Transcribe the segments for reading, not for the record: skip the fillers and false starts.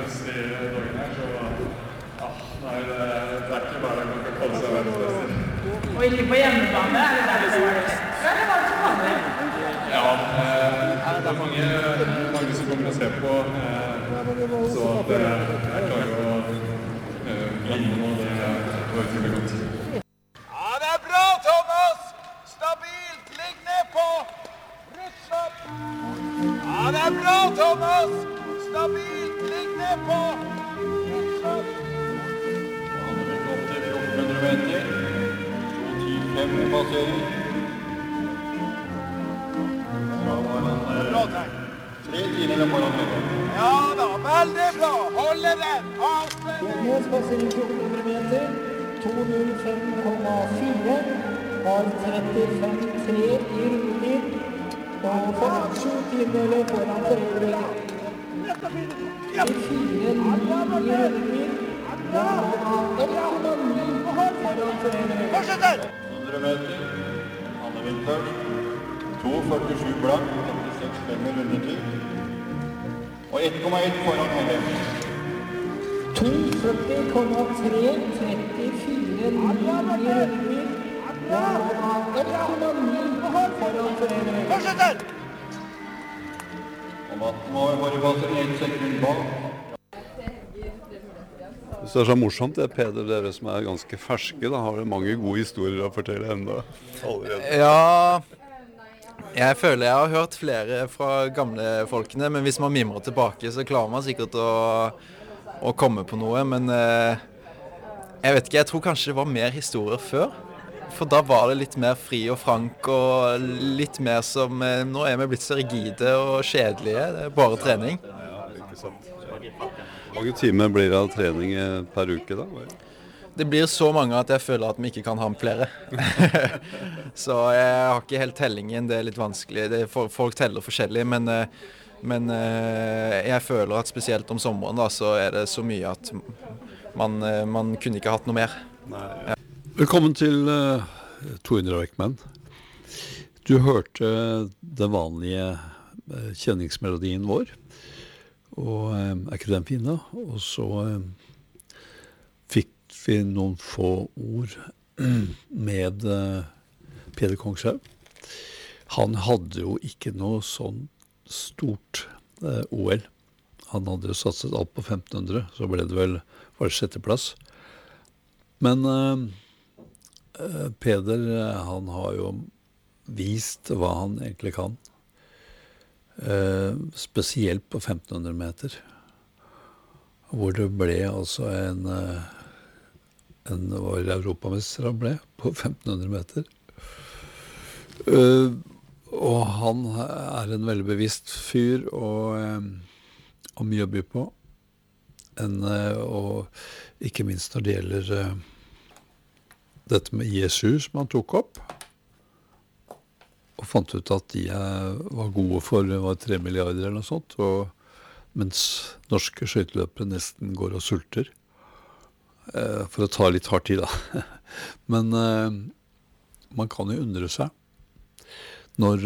plutselig dagen her, så ja, nei, det ikke bare man kan kalle seg verdensmester. Og ikke på hjemmebane, det der det var det? Eller var det som vanlig? Ja, det mange som kommer og ser på, så at jeg klarer å vinne nå, det var utrolig godt. Ja, det bra, Thomas! Stabilt, ligg ned på! Rytm! Ja, det bra, Thomas! Stabilt, ligg ned på! Rytm! Han har vært opp til 1400 meter. 2.10.5 passering. Da var han Bra tegn. 3 tiendere foran Peter. Ja da, veldig bra! Holde den! Avspenn! Med passering 1400 meter, 2.05,4, har 35,3 i rundetid, og får 7 tiendedeler foran foreldre. 4,9 i rundetid, og har 1,9 foran foreldre. Fortsett der! 100 meter. Anne vinner først. 2.47 blank. 56,5 i rundetid. Og 1,1 foran Helle. 2.40,3, 34,9 i rundetid, og har 1,9 foran foreldre. Fortsett der! Og Matten var i forrige passering 1 sekund bak. Så det så morsomt, det Peder, dere som ganske ferske, da har det mange gode historier å fortelle enda allerede. Ja, jeg føler jeg har hørt flere fra gamle folkene, men hvis man mimrer tilbake, så klarer man sikkert å komme på noe, men jeg vet ikke, jeg tror kanskje det var mer historier før, for da var det litt mer fri og frank, og litt mer som, nå vi blitt så rigide og kjedelige, det bare trening. Ja, ikke sant. Hvor mange timer blir det av trening per uke da? Det blir så mange at jeg føler at vi ikke kan ha med flere. Så jeg har ikke helt tellingen, det litt vanskelig. Folk teller forskjellig, men jeg føler at spesielt om sommeren da, så det så mye at man kunne ikke hatt noe mer. Nei, ja. Velkommen til 200 Ekman. Du hørte den vanlige kjenningsmelodien vår, og ikke den fin da? Og så fikk vi noen få ord med Peder Kongshaug. Han hadde jo ikke noe sånn stort OL. Han hadde jo satset alt på 1500, så ble det vel var det 6. plass. Men Peder, han har jo vist hva han egentlig kan. Spesielt på 1500 meter. Hvor det ble altså en var europamester han ble på 1500 meter. Og han en veldig bevisst fyr og mye å by på. Og ikke minst når det gjelder dette med ISU som han tok opp, og fant ut at de var gode for 3 milliarder eller noe sånt, mens norske skøyteløpere nesten går og sulter. For å ta litt hardt i da. Men man kan jo undre seg når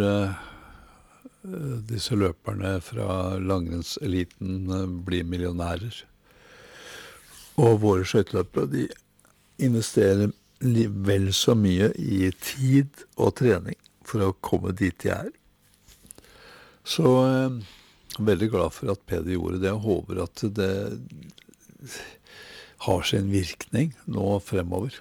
disse løperne fra langrennseliten blir millionærer. Og våre skøyteløpere, de investerer vel så mye i tid og trening for å komme dit de Så jeg veldig glad for at Peder gjorde det, og håper at det har sin virkning nå fremover.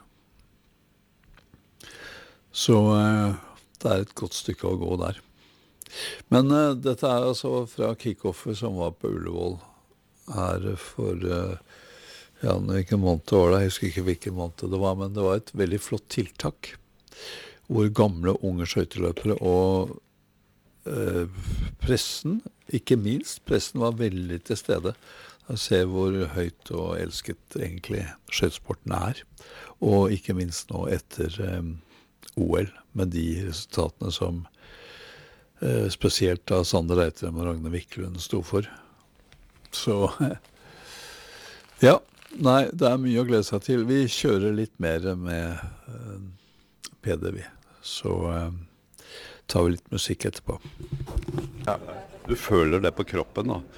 Så det et godt stykke å gå der. Men dette altså fra kickoffet som var på Ullevål her for hvilken måned det var da, jeg husker ikke hvilken måned det var, men det var et veldig flott tiltak, hvor gamle, unge skøyteløpere og pressen, ikke minst, pressen var veldig til stede. Jeg ser hvor høyt og elsket egentlig skøytesporten og ikke minst nå etter OL, med de resultatene som spesielt da Sander Reitrem og Ragne Viklund stod for. Så ja, nei, det mye å glede seg til. Vi kjører litt mer med Peder, vi. Så tar vi litt musikk etterpå. Ja. Du føler det på kroppen da.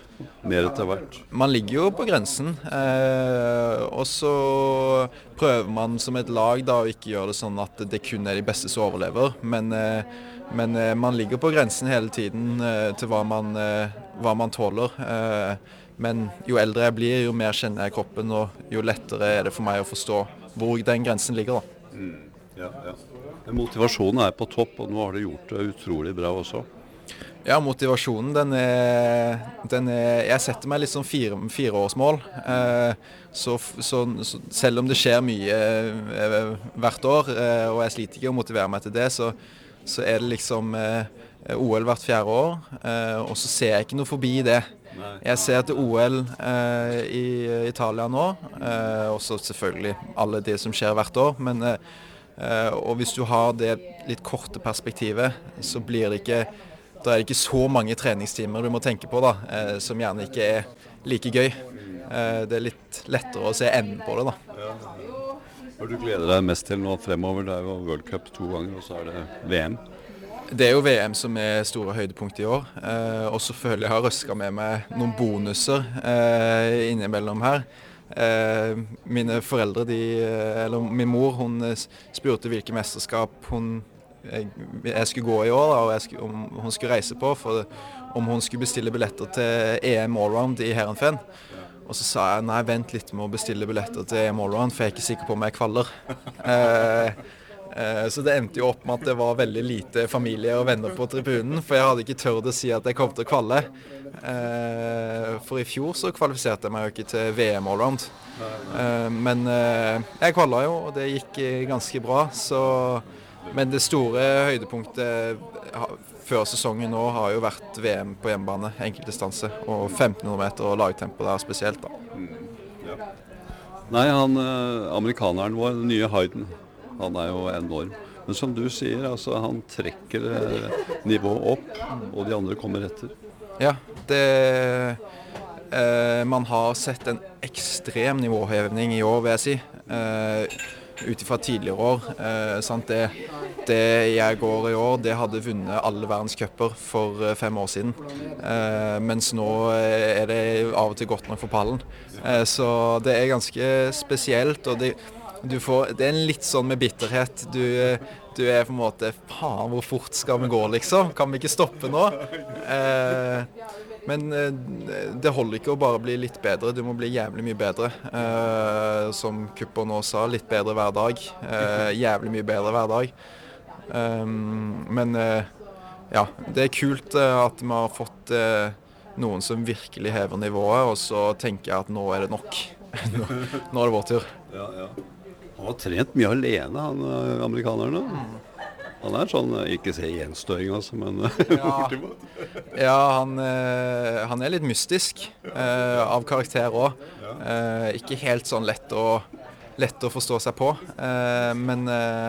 mer etter hvert? Man ligger jo på grensen, og så prøver man som et lag da å ikke gjøre det sånn at det kun er de beste som overlever, men man ligger på grensen hele tiden til hva man tåler. Men jo eldre jeg blir, jo mer kjenner jeg kroppen, og jo lettere er det for meg å forstå hvor den grensen ligger da. Ja. Motivasjonen er på topp, og nå har du gjort det utrolig bra også. Ja, motivasjonen, den er jeg setter meg litt sånn fireårsmål. Så selv om det skjer mye hvert år, og jeg sliter ikke å motivere meg til det, så er det liksom OL hvert 4. år, og så ser jeg ikke noe forbi det. Jeg ser til OL i Italia nå, og så selvfølgelig alle de som skjer hvert år, og hvis du har det litt korte perspektivet, så blir det ikke da er det ikke så mange treningstimer du må tenke på da, som gjerne ikke er like gøy. Det er litt lettere å se enden på det da. Hva du gleder deg mest til nå fremover? Det er jo World Cup 2 ganger, og så er det VM. Det er jo VM som er store høydepunkt i år, og så føler jeg har røsket med meg noen bonuser innimellom her. Mine foreldre, eller min mor, hun spurte hvilke mesterskap jeg skulle gå i år da, og om hun skulle reise på, for om hun skulle bestille billetter til EM Allround i Heerenveen. Og så sa jeg, nei, vent litt med å bestille billetter til EM Allround, for jeg er ikke sikker på om jeg kvaller. Så det endte jo opp med at det var veldig lite familie og venner på tribunen, for jeg hadde ikke tørt å si at jeg kom til å kvalle. For i fjor så kvalifiserte jeg meg jo ikke til VM Allround. Men jeg kvallet jo, og det gikk ganske bra, men det store høydepunktet før sesongen nå har jo vært VM på hjemmebane, enkeltdistanse, og 1500 meter og lagtempo der spesielt da. Nei, amerikaneren vår, den nye Hayden, han er jo enorm. Men som du sier, altså, han trekker nivået opp, og de andre kommer etter. Ja, man har sett en ekstrem nivåhevning i år, vil jeg si. Utifra tidligere år. Det jeg går i år, det hadde vunnet alle verdenscuper for 5 år siden. Mens nå er det av og til godt nok for pallen. Så det er ganske spesielt, og det er en litt sånn med bitterhet. Du er på en måte, faen, hvor fort skal vi gå liksom? Kan vi ikke stoppe nå? Men det holder ikke å bare bli litt bedre, du må bli jævlig mye bedre. Som Kupper nå sa, litt bedre hver dag. Jævlig mye bedre hver dag. Men ja, det er kult at vi har fått noen som virkelig hever nivået, og så tenker jeg at nå er det nok. Nå er det vår tur. Ja. Han har trent mye alene, han amerikanerne. Han er sånn, ikke se gjenstøring altså, men bortimot. Ja, han er litt mystisk av karakter også. Ikke helt sånn lett å forstå seg på, men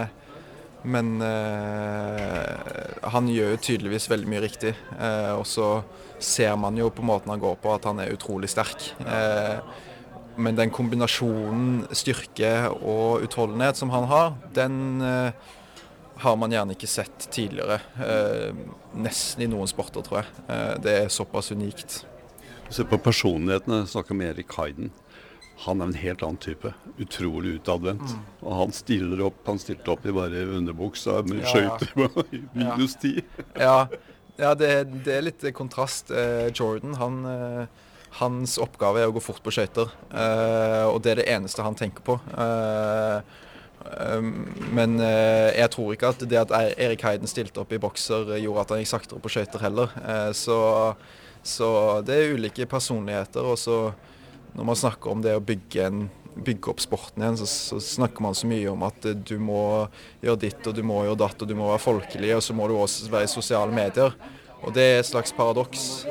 han gjør jo tydeligvis veldig mye riktig. Og så ser man jo på måten han går på at han er utrolig sterk. Men den kombinasjonen styrke og utholdenhet som han har, den har man gjerne ikke sett tidligere, nesten i noen sporter, tror jeg. Det er såpass unikt. Se på personlighetene, snakker med Erik Hayden. Han er en helt annen type, utrolig utadvendt. Og han stilte opp i bare underbuksa med skøyter på -10. Ja, det er litt kontrast. Jordan, hans oppgave er å gå fort på skøyter, og det er det eneste han tenker på. Men jeg tror ikke at det at Erik Hayden stilte opp i bokser gjorde at han gikk saktere på skøyter heller. Så det er ulike personligheter, og så når man snakker om det å bygge opp sporten igjen, så snakker man så mye om at du må gjøre ditt, og du må gjøre datt, og du må være folkelig, og så må du også være i sosiale medier. Og det er et slags paradoks,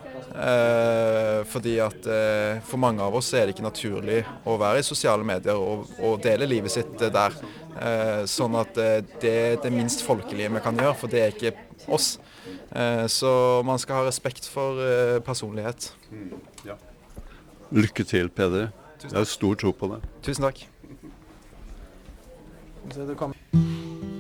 fordi at for mange av oss er det ikke naturlig å være i sosiale medier og dele livet sitt der. Sånn at det er det minst folkelige vi kan gjøre, for det er ikke oss. Så man skal ha respekt for personlighet. Ja. Lykke til, Peder. Jeg har stor tro på det. Tusen takk.